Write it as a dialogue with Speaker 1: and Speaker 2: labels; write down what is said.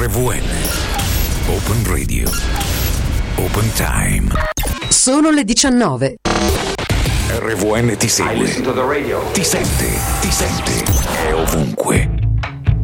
Speaker 1: RVN Open Radio Open Time.
Speaker 2: Sono le 19.
Speaker 1: RVN ti segue, ti sente, è ovunque.